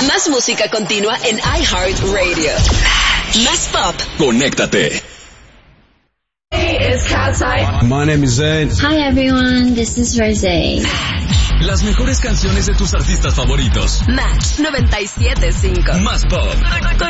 Más música continua en iHeartRadio. Más pop. Conéctate. My name is Zayn. Hi everyone, this is Rosé. Las mejores canciones de tus artistas favoritos. Match 97.5. Más pop.